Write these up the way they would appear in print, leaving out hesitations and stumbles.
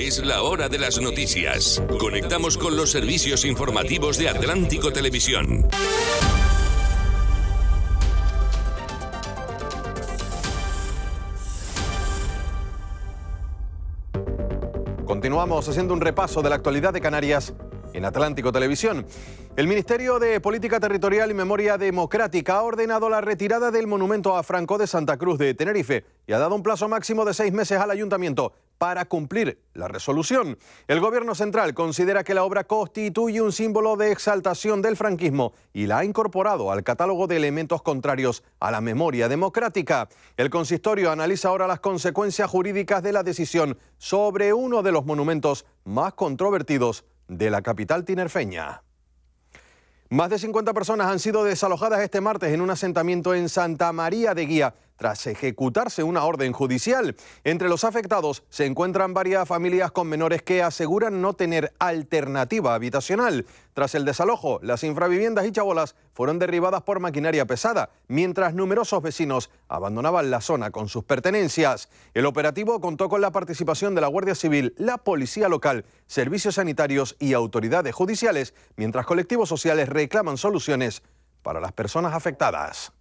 Es la hora de las noticias. Conectamos con los servicios informativos de Atlántico Televisión. Continuamos haciendo un repaso de la actualidad de Canarias en Atlántico Televisión. El Ministerio de Política Territorial y Memoria Democrática ha ordenado la retirada del monumento a Franco de Santa Cruz de Tenerife y ha dado un plazo máximo de 6 meses al Ayuntamiento para cumplir la resolución. El Gobierno central considera que la obra constituye un símbolo de exaltación del franquismo y la ha incorporado al catálogo de elementos contrarios a la memoria democrática. El consistorio analiza ahora las consecuencias jurídicas de la decisión sobre uno de los monumentos más controvertidos de la capital tinerfeña. Más de 50 personas han sido desalojadas este martes en un asentamiento en Santa María de Guía tras ejecutarse una orden judicial. Entre los afectados se encuentran varias familias con menores que aseguran no tener alternativa habitacional. Tras el desalojo, las infraviviendas y chabolas fueron derribadas por maquinaria pesada, mientras numerosos vecinos abandonaban la zona con sus pertenencias. El operativo contó con la participación de la Guardia Civil, la Policía Local, servicios sanitarios y autoridades judiciales, mientras colectivos sociales reclaman soluciones para las personas afectadas.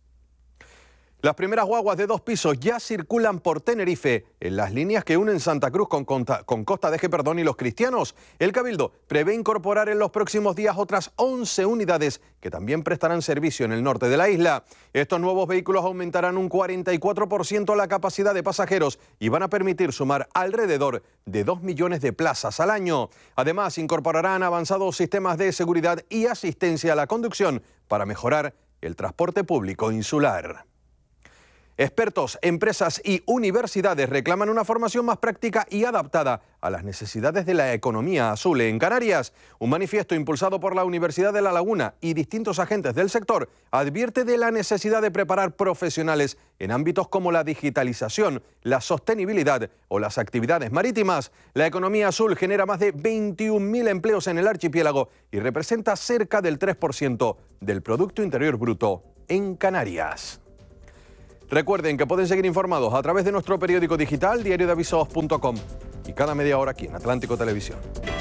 Las primeras guaguas de 2 pisos ya circulan por Tenerife en las líneas que unen Santa Cruz con Costa de Eje y Los Cristianos. El Cabildo prevé incorporar en los próximos días otras 11 unidades que también prestarán servicio en el norte de la isla. Estos nuevos vehículos aumentarán un 44% la capacidad de pasajeros y van a permitir sumar alrededor de 2 millones de plazas al año. Además, incorporarán avanzados sistemas de seguridad y asistencia a la conducción para mejorar el transporte público insular. Expertos, empresas y universidades reclaman una formación más práctica y adaptada a las necesidades de la economía azul en Canarias. Un manifiesto impulsado por la Universidad de La Laguna y distintos agentes del sector advierte de la necesidad de preparar profesionales en ámbitos como la digitalización, la sostenibilidad o las actividades marítimas. La economía azul genera más de 21.000 empleos en el archipiélago y representa cerca del 3% del Producto Interior Bruto en Canarias. Recuerden que pueden seguir informados a través de nuestro periódico digital diariodeavisos.com y cada media hora aquí en Atlántico Televisión.